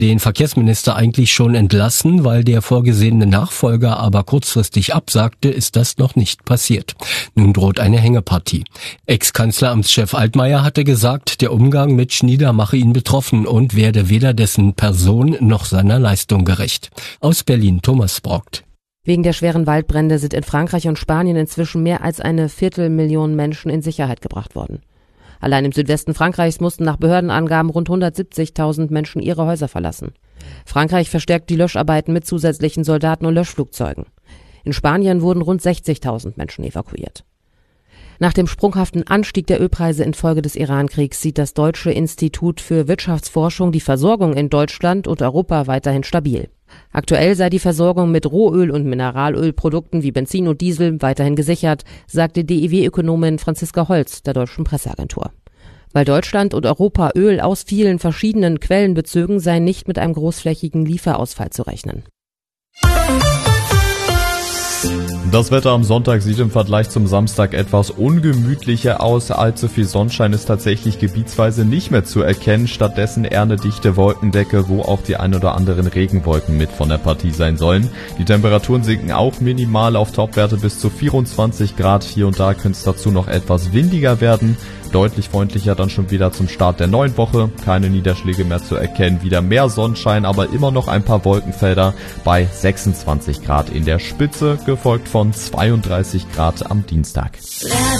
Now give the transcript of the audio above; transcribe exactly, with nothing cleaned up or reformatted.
den Verkehrsminister eigentlich schon entlassen, weil der vorgesehene Nachfolger aber kurzfristig absagte, ist das noch nicht passiert. Nun droht eine Hängepartie. Ex-Kanzleramtschef Altmaier hatte gesagt, der Umgang mit Schnieder mache ihn betroffen und werde weder dessen Person noch seiner Leistung gerecht. Aus Berlin, Thomas Brockt. Wegen der schweren Waldbrände sind in Frankreich und Spanien inzwischen mehr als eine Viertelmillion Menschen in Sicherheit gebracht worden. Allein im Südwesten Frankreichs mussten nach Behördenangaben rund hundertsiebzigtausend Menschen ihre Häuser verlassen. Frankreich verstärkt die Löscharbeiten mit zusätzlichen Soldaten und Löschflugzeugen. In Spanien wurden rund sechzigtausend Menschen evakuiert. Nach dem sprunghaften Anstieg der Ölpreise infolge des Irankriegs sieht das Deutsche Institut für Wirtschaftsforschung die Versorgung in Deutschland und Europa weiterhin stabil. Aktuell sei die Versorgung mit Rohöl- und Mineralölprodukten wie Benzin und Diesel weiterhin gesichert, sagte D I W-Ökonomin Franziska Holz der Deutschen Presseagentur. Weil Deutschland und Europa Öl aus vielen verschiedenen Quellen bezögen, sei nicht mit einem großflächigen Lieferausfall zu rechnen. Das Wetter am Sonntag sieht im Vergleich zum Samstag etwas ungemütlicher aus. Allzu viel Sonnenschein ist tatsächlich gebietsweise nicht mehr zu erkennen. Stattdessen eher eine dichte Wolkendecke, wo auch die ein oder anderen Regenwolken mit von der Partie sein sollen. Die Temperaturen sinken auch minimal auf Topwerte bis zu vierundzwanzig Grad. Hier und da könnte es dazu noch etwas windiger werden. Deutlich freundlicher dann schon wieder zum Start der neuen Woche. Keine Niederschläge mehr zu erkennen, wieder mehr Sonnenschein, aber immer noch ein paar Wolkenfelder bei sechsundzwanzig Grad in der Spitze, gefolgt von zweiunddreißig Grad am Dienstag.